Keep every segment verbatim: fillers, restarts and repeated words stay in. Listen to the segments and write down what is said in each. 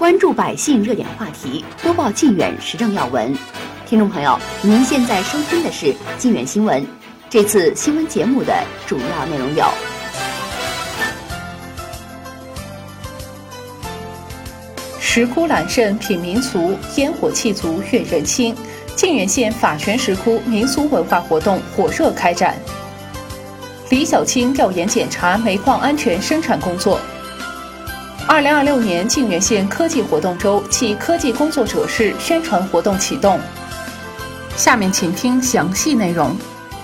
关注百姓热点话题，播报晋远时政要闻。听众朋友，您现在收听的是晋远新闻。这次新闻节目的主要内容有： 石窟揽胜品民俗，烟火气足悦人心。晋远县法泉石窟民俗文化活动火热开展。李小青调研检查煤矿安全生产工作。二零二六年晋远县科技活动周暨科技工作者日宣传活动启动。下面请听详细内容。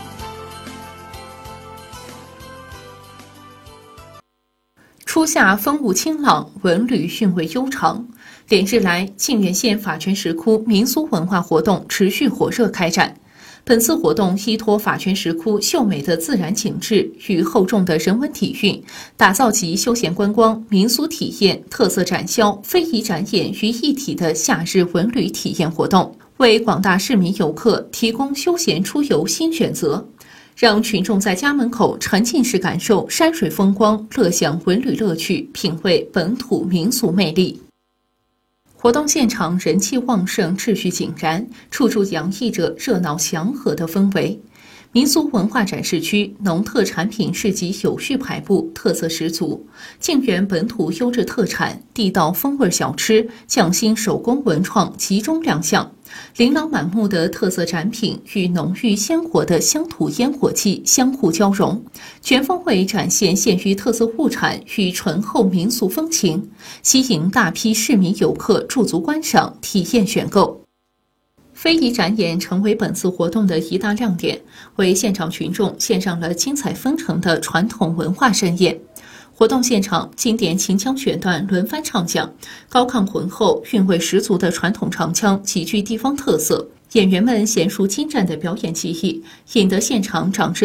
初夏风物清朗，文旅韵味悠长。连日来，晋远县法泉石窟民俗文化活动持续火热开展。本次活动依托法泉石窟秀美的自然景致与厚重的人文底蕴，打造集休闲观光、民俗体验、特色展销、非遗展演于一体的夏日文旅体验活动，为广大市民游客提供休闲出游新选择，让群众在家门口沉浸式感受山水风光，乐享文旅乐趣，品味本土民俗魅力。活动现场人气旺盛，秩序井然，处处洋溢着热闹祥和的氛围。民俗文化展示区农特产品市集有序排布，特色十足。晋远本土优质特产、地道风味小吃、匠心手工文创集中亮相。琳琅满目的特色展品与浓郁鲜活的乡土烟火气相互交融，全方位展现县域特色物产与醇厚民俗风情，吸引大批市民游客驻足观赏、体验选购。非遗展演成为本次活动的一大亮点，为现场群众献上了精彩纷呈的传统文化盛宴。活动现场，经典秦腔选段轮番唱讲，高亢浑厚、韵味十足的传统唱腔极具地方特色，演员们娴熟精湛的表演技艺，引得现场长至